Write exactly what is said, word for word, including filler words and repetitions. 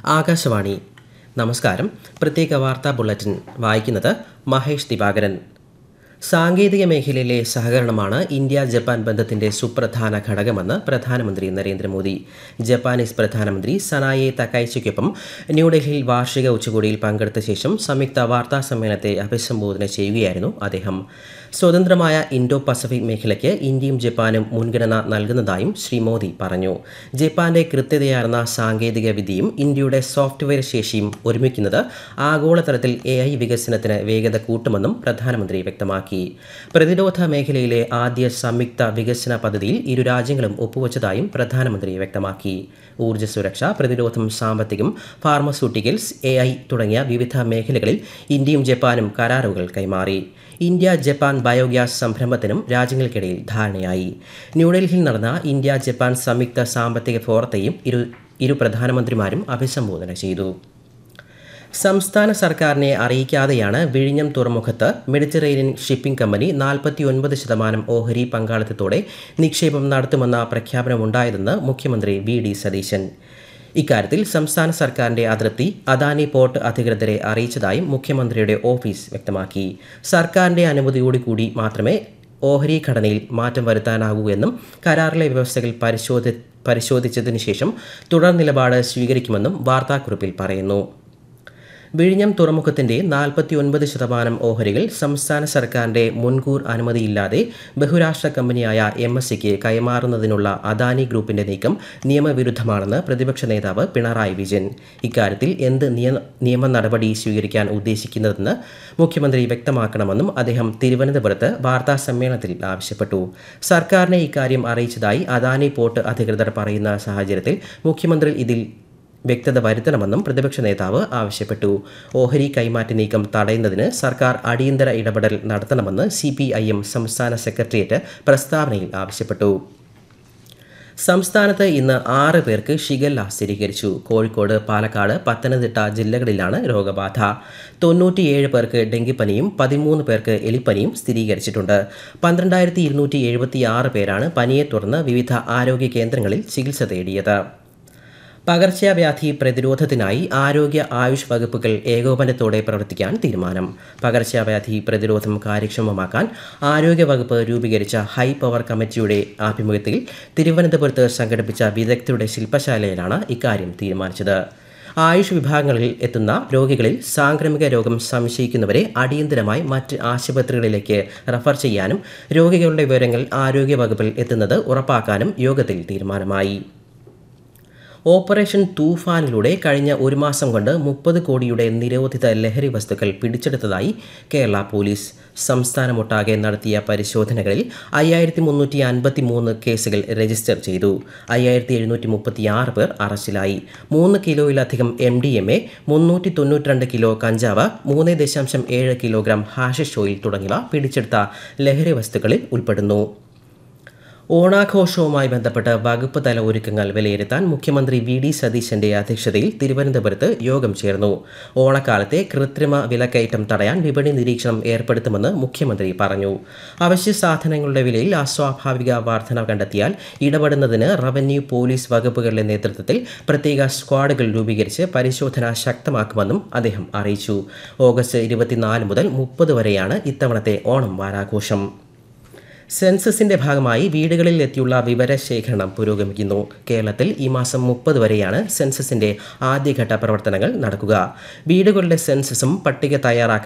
ആകാശവാണി. നമസ്കാരം. പ്രത്യേക വാർത്താ ബുള്ളറ്റിൻ വായിക്കുന്നത് മഹേഷ് ദിവാകരൻ. സാങ്കേതിക മേഖലയിലെ സഹകരണമാണ് ഇന്ത്യ ജപ്പാൻ ബന്ധത്തിന്റെ സുപ്രധാന ഘടകമെന്ന് പ്രധാനമന്ത്രി നരേന്ദ്രമോദി. ജപ്പാനീസ് പ്രധാനമന്ത്രി സനായെ തകൈച്ചിക്കൊപ്പം ന്യൂഡൽഹിയിൽ വാർഷിക ഉച്ചകോടിയിൽ പങ്കെടുത്ത ശേഷം സംയുക്ത വാർത്താ സമ്മേളനത്തെ അഭിസംബോധന ചെയ്യുകയായിരുന്നു അദ്ദേഹം. സ്വതന്ത്രമായ ഇൻഡോ പസഫിക് മേഖലയ്ക്ക് ഇന്ത്യയും ജപ്പാനും മുൻഗണന നൽകുന്നതായും ശ്രീ മോദി പറഞ്ഞു. ജപ്പാന്റെ കൃത്യതയാർന്ന സാങ്കേതിക വിദ്യയും ഇന്ത്യയുടെ സോഫ്റ്റ്വെയർ ശേഷിയും ഒരുമിക്കുന്നത് ആഗോളതലത്തിൽ എ ഐ വികസനത്തിന് വേഗത കൂട്ടുമെന്നും പ്രധാനമന്ത്രി വ്യക്തമാക്കി. പ്രതിരോധ മേഖലയിലെ ആദ്യ സംയുക്ത വികസന പദ്ധതിയിൽ ഇരു രാജ്യങ്ങളും ഒപ്പുവച്ചതായും പ്രധാനമന്ത്രി വ്യക്തമാക്കി. ഊർജ്ജ സുരക്ഷ, പ്രതിരോധം, സാമ്പത്തികം, ഫാർമസ്യൂട്ടിക്കൽസ്, എ ഐ തുടങ്ങിയ വിവിധ മേഖലകളിൽ ഇന്ത്യയും ജപ്പാനും കരാറുകൾ കൈമാറി. ഇന്ത്യ ജപ്പാൻ ബയോഗ്യാസ് സംരംഭത്തിനും രാജ്യങ്ങൾക്കിടയിൽ ധാരണയായി. ന്യൂഡൽഹിയിൽ നടന്ന ഇന്ത്യ ജപ്പാൻ സംയുക്ത സാമ്പത്തിക ഫോറത്തെയും ഇരു ഇരു പ്രധാനമന്ത്രിമാരും അഭിസംബോധന ചെയ്തു. സംസ്ഥാന സർക്കാരിനെ അറിയിക്കാതെയാണ് വിഴിഞ്ഞം തുറമുഖത്ത് മെഡിറ്ററേനിയൻ ഷിപ്പിംഗ് കമ്പനി നാൽപ്പത്തി ഒൻപത് ശതമാനം ഓഹരി പങ്കാളിത്തത്തോടെ നിക്ഷേപം നടത്തുമെന്ന പ്രഖ്യാപനമുണ്ടായതെന്ന് മുഖ്യമന്ത്രി വി ഡി സതീശൻ. ഇക്കാര്യത്തിൽ സംസ്ഥാന സർക്കാരിന്റെ അതൃപ്തി അദാനി പോർട്ട് അധികൃതരെ അറിയിച്ചതായും മുഖ്യമന്ത്രിയുടെ ഓഫീസ് വ്യക്തമാക്കി. സർക്കാരിന്റെ അനുമതിയോടുകൂടി മാത്രമേ ഓഹരി ഘടനയിൽ മാറ്റം വരുത്താനാകൂ എന്നും കരാറിലെ വ്യവസ്ഥകൾ പരിശോധി പരിശോധിച്ചതിനു ശേഷം തുടർ നിലപാട് സ്വീകരിക്കുമെന്നും വാർത്താക്കുറിപ്പിൽ പറയുന്നു. വിഴിഞ്ഞം തുറമുഖത്തിന്റെ നാൽപ്പത്തി ഒൻപത് ശതമാനം ഓഹരികൾ സംസ്ഥാന സർക്കാരിന്റെ മുൻകൂർ അനുമതിയില്ലാതെ ബഹുരാഷ്ട്ര കമ്പനിയായ എം എസ് സിക്ക് കൈമാറുന്നതിനുള്ള അദാനി ഗ്രൂപ്പിന്റെ നീക്കം നിയമവിരുദ്ധമാണെന്ന് പ്രതിപക്ഷ നേതാവ് പിണറായി വിജയൻ. ഇക്കാര്യത്തിൽ എന്ത് നിയമ നടപടി സ്വീകരിക്കാൻ ഉദ്ദേശിക്കുന്നതെന്ന് മുഖ്യമന്ത്രി വ്യക്തമാക്കണമെന്നും അദ്ദേഹം തിരുവനന്തപുരത്ത് വാർത്താ സമ്മേളനത്തിൽ ആവശ്യപ്പെട്ടു. സർക്കാരിനെ ഇക്കാര്യം അറിയിച്ചതായി അദാനി പോർട്ട് അധികൃതർ പറയുന്ന സാഹചര്യത്തിൽ മുഖ്യമന്ത്രി ഇതിൽ വ്യക്തത വരുത്തണമെന്നും പ്രതിപക്ഷ നേതാവ് ആവശ്യപ്പെട്ടു. ഓഹരി കൈമാറ്റ നീക്കം തടയുന്നതിന് സർക്കാർ അടിയന്തര ഇടപെടൽ നടത്തണമെന്ന് സി പി ഐ എം സംസ്ഥാന സെക്രട്ടേറിയറ്റ് പ്രസ്താവനയിൽ ആവശ്യപ്പെട്ടു. സംസ്ഥാനത്ത് ഇന്ന് ആറ് പേർക്ക് ഷിഗല്ല സ്ഥിരീകരിച്ചു. കോഴിക്കോട്, പാലക്കാട്, പത്തനംതിട്ട ജില്ലകളിലാണ് രോഗബാധ. തൊണ്ണൂറ്റിയേഴ് പേർക്ക് ഡെങ്കിപ്പനിയും പതിമൂന്ന് പേർക്ക് എലിപ്പനിയും സ്ഥിരീകരിച്ചിട്ടുണ്ട്. പന്ത്രണ്ടായിരത്തി ഇരുന്നൂറ്റി എഴുപത്തി ആറ് പേരാണ് പനിയെ തുടർന്ന് വിവിധ ആരോഗ്യ കേന്ദ്രങ്ങളിൽ ചികിത്സ തേടിയത്. പകർച്ചവ്യാധി പ്രതിരോധത്തിനായി ആരോഗ്യ ആയുഷ് വകുപ്പുകൾ ഏകോപനത്തോടെ പ്രവർത്തിക്കാൻ തീരുമാനം. പകർച്ചവ്യാധി പ്രതിരോധം കാര്യക്ഷമമാക്കാൻ ആരോഗ്യ വകുപ്പ് രൂപീകരിച്ച ഹൈ പവർ കമ്മിറ്റിയുടെ ആഭിമുഖ്യത്തിൽ തിരുവനന്തപുരത്ത് സംഘടിപ്പിച്ച വിദഗ്ധരുടെ ശില്പശാലയിലാണ് ഇക്കാര്യം തീരുമാനിച്ചത്. ആയുഷ് വിഭാഗങ്ങളിൽ എത്തുന്ന രോഗികളിൽ സാംക്രമിക രോഗം സംശയിക്കുന്നവരെ അടിയന്തരമായി മറ്റ് ആശുപത്രികളിലേക്ക് റഫർ ചെയ്യാനും രോഗികളുടെ വിവരങ്ങൾ ആരോഗ്യ വകുപ്പിൽ എത്തുന്നത് ഉറപ്പാക്കാനും യോഗത്തിൽ തീരുമാനമായി. ഓപ്പറേഷൻ തൂഫാനിലൂടെ കഴിഞ്ഞ ഒരു മാസം കൊണ്ട് മുപ്പത് കോടിയുടെ നിരോധിത ലഹരി വസ്തുക്കൾ പിടിച്ചെടുത്തതായി കേരള പോലീസ്. സംസ്ഥാനമൊട്ടാകെ നടത്തിയ പരിശോധനകളിൽ അയ്യായിരത്തി മുന്നൂറ്റി അൻപത്തി മൂന്ന് കേസുകൾ രജിസ്റ്റർ ചെയ്തു. അയ്യായിരത്തി എഴുന്നൂറ്റി മുപ്പത്തി ആറ് പേർ അറസ്റ്റിലായി. മൂന്ന് കിലോയിലധികം എം ഡി എം എ, മുന്നൂറ്റി തൊണ്ണൂറ്റി രണ്ട് കിലോ കഞ്ചാവ്, മൂന്ന് ദശാംശം ഏഴ് കിലോഗ്രാം ഹാഷിഷ് ഓയിൽ തുടങ്ങിയവ പിടിച്ചെടുത്ത ലഹരി വസ്തുക്കളിൽ ഉൾപ്പെടുന്നു. ഓണാഘോഷവുമായി ബന്ധപ്പെട്ട് വകുപ്പ് തല ഒരുക്കങ്ങൾ വിലയിരുത്താൻ മുഖ്യമന്ത്രി വി ഡി സതീശന്റെ അധ്യക്ഷതയിൽ തിരുവനന്തപുരത്ത് യോഗം ചേർന്നു. ഓണക്കാലത്തെ കൃത്രിമ വിലക്കയറ്റം തടയാൻ വിപണി നിരീക്ഷണം ഏർപ്പെടുത്തുമെന്ന് മുഖ്യമന്ത്രി പറഞ്ഞു. അവശ്യ സാധനങ്ങളുടെ വിലയിൽ അസ്വാഭാവിക വർധന കണ്ടെത്തിയാൽ ഇടപെടുന്നതിന് റവന്യൂ, പോലീസ് വകുപ്പുകളുടെ നേതൃത്വത്തിൽ പ്രത്യേക സ്ക്വാഡുകൾ രൂപീകരിച്ച് പരിശോധന ശക്തമാക്കുമെന്നും അദ്ദേഹം അറിയിച്ചു. ഓഗസ്റ്റ് ഇരുപത്തിനാല് മുതൽ മുപ്പത് വരെയാണ് ഇത്തവണത്തെ ഓണം വാരാഘോഷം. സെൻസസിന്റെ ഭാഗമായി വീടുകളിൽ എത്തിയുള്ള വിവരശേഖരണം പുരോഗമിക്കുന്നു. കേരളത്തിൽ ഈ മാസം മുപ്പത് വരെയാണ് സെൻസസിന്റെ ആദ്യഘട്ട പ്രവർത്തനങ്ങൾ നടക്കുക. വീടുകളുടെ സെൻസസും പട്ടിക തയ്യാറാക്കൽ